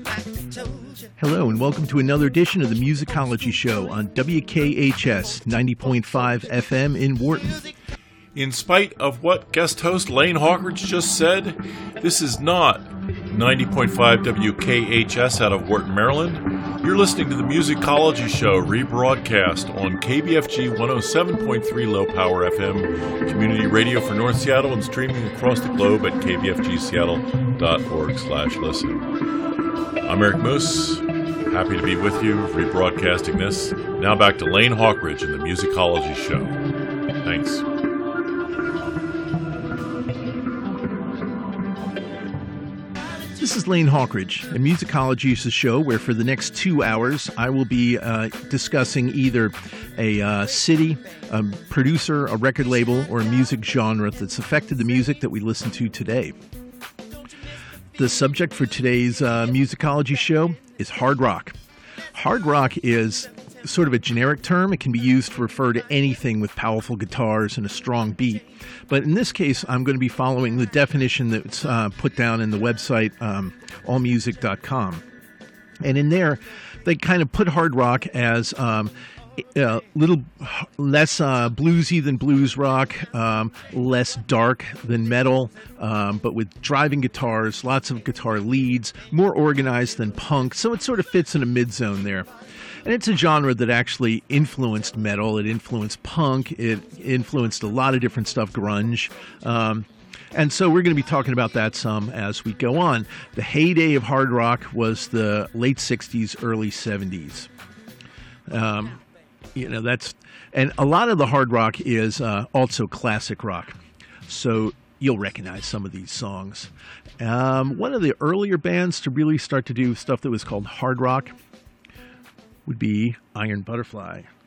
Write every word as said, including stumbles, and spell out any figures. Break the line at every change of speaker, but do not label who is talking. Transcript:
Hello and welcome to another edition of the Musicology Show on W K H S ninety point five F M in Wharton.
In spite of what guest host Lane Hawkridge just said, this is not ninety point five W K H S out of Wharton, Maryland. You're listening to the Musicology Show rebroadcast on K B F G one oh seven point three Low Power F M, community radio for North Seattle, and streaming across the globe at k b f g seattle dot org slash listen. I'm Eric Moose, happy to be with you, rebroadcasting this. Now back to Lane Hawkridge and the Musicology Show. Thanks.
This is Lane Hawkridge, and Musicology is a show where for the next two hours I will be uh, discussing either a uh, city, a producer, a record label, or a music genre that's affected the music that we listen to today. The subject for today's uh, Musicology show is hard rock. Hard rock is sort of a generic term. It can be used to refer to anything with powerful guitars and a strong beat. But in this case, I'm going to be following the definition that's uh, put down in the website um, all music dot com. And in there, they kind of put hard rock as um, a little less uh, bluesy than blues rock, um, less dark than metal, um, but with driving guitars, lots of guitar leads, more organized than punk. So it sort of fits in a mid-zone there. And it's a genre that actually influenced metal, it influenced punk, it influenced a lot of different stuff, grunge. Um, and so we're going to be talking about that some as we go on. The heyday of hard rock was the late sixties, early seventies. Um, you know, that's, and a lot of the hard rock is uh, also classic rock. So you'll recognize some of these songs. Um, one of the earlier bands to really start to do stuff that was called hard rock would be Iron Butterfly.